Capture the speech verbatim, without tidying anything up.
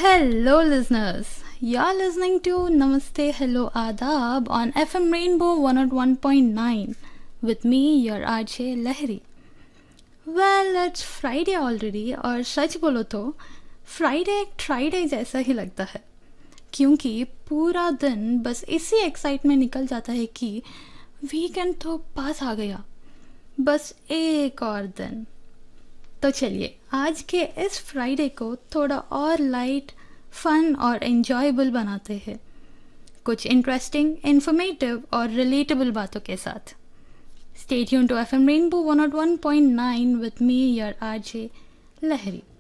Hello, listeners. You're listening to Namaste Hello Adab on F M Rainbow one oh one point nine with me, your R J Lahiri. Well, it's Friday already और सच बोलो तो Friday एक Friday जैसा ही लगता है क्योंकि पूरा दिन बस इसी एक्साइट में निकल जाता है कि वीकेंड तो पास आ गया, बस एक और दिन। तो चलिए आज के इस फ्राइडे को थोड़ा और लाइट, फन और एंजॉयबल बनाते हैं, कुछ इंटरेस्टिंग, इन्फॉर्मेटिव और रिलेटेबल बातों के साथ। Stay tune to F M rainbow one oh one point nine with me, your R J Lahiri.